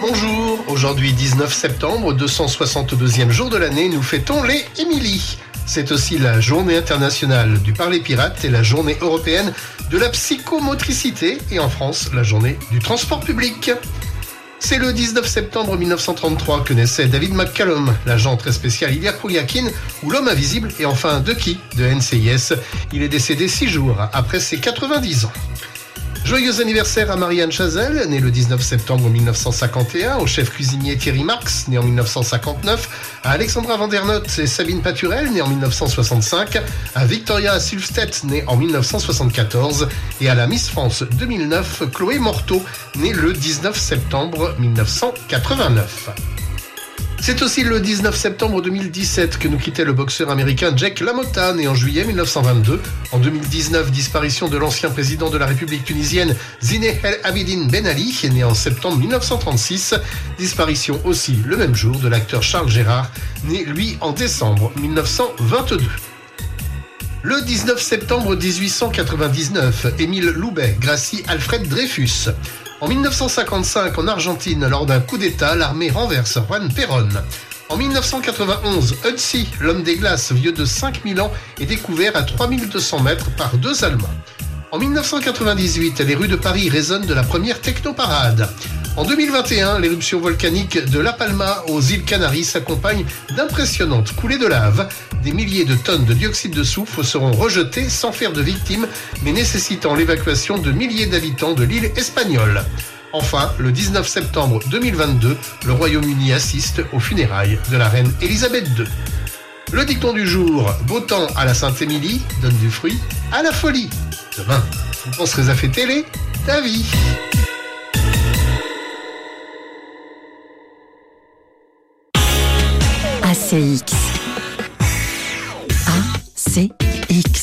Bonjour, aujourd'hui 19 septembre, 262e jour de l'année, nous fêtons les Émilie. C'est aussi la journée internationale du parler pirate et la journée européenne de la psychomotricité et en France, la journée du transport public. C'est le 19 septembre 1933 que naissait David McCallum, l'agent très spécial Ilya Kuryakin, ou l'homme invisible, et enfin Ducky de NCIS. Il est décédé 6 jours après ses 90 ans. Joyeux anniversaire à Marianne Chazelle, née le 19 septembre 1951, au chef cuisinier Thierry Marx, né en 1959, à Alexandra Vandernoot et Sabine Paturel, née en 1965, à Victoria Silvstedt, née en 1974, et à la Miss France 2009, Chloé Morteau, née le 19 septembre 1989. C'est aussi le 19 septembre 2017 que nous quittait le boxeur américain Jack LaMotta, né en juillet 1922. En 2019, disparition de l'ancien président de la République tunisienne Zine El Abidine Ben Ali, né en septembre 1936. Disparition aussi le même jour de l'acteur Charles Gérard, né lui en décembre 1922. Le 19 septembre 1899, Émile Loubet gracie Alfred Dreyfus. En 1955, en Argentine, lors d'un coup d'État, l'armée renverse Juan Perón. En 1991, Ötzi, l'homme des glaces, vieux de 5000 ans, est découvert à 3200 mètres par 2 Allemands. En 1998, les rues de Paris résonnent de la première technoparade. En 2021, l'éruption volcanique de La Palma aux îles Canaries s'accompagne d'impressionnantes coulées de lave. Des milliers de tonnes de dioxyde de soufre seront rejetées sans faire de victimes, mais nécessitant l'évacuation de milliers d'habitants de l'île espagnole. Enfin, le 19 septembre 2022, le Royaume-Uni assiste aux funérailles de la reine Elisabeth II. Le dicton du jour, beau temps à la Sainte-Émilie, donne du fruit à la folie. Demain, vous penserez à fêter les Davy. ACX. ACX.